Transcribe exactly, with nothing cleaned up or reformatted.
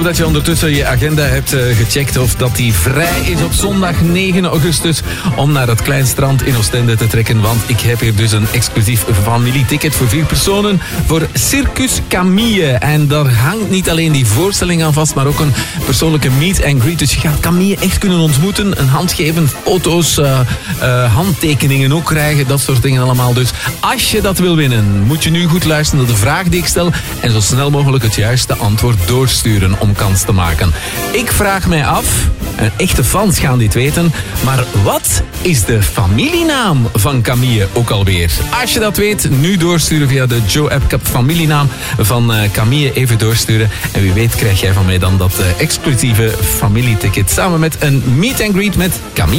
dat je ondertussen je agenda hebt uh, gecheckt of dat die vrij is op zondag negen augustus om naar het klein strand in Oostende te trekken. Want ik heb hier dus een exclusief familieticket voor vier personen voor Circus Camille. En daar hangt niet alleen die voorstelling aan vast, maar ook een persoonlijke meet and greet. Dus je gaat Camille echt kunnen ontmoeten, een hand geven, foto's, uh, uh, handtekeningen ook krijgen, dat soort dingen allemaal. Dus als je dat wil winnen, moet je nu goed luisteren naar de vraag die ik stel en zo snel mogelijk het juiste antwoord doorsturen om kans te maken. Ik vraag mij af, en echte fans gaan dit weten, maar wat is de familienaam van Camille ook alweer? Als je dat weet, nu doorsturen via de Joe App Cup familienaam van uh, Camille, even doorsturen. En wie weet krijg jij van mij dan dat uh, exclusieve familieticket samen met een meet and greet met Camille.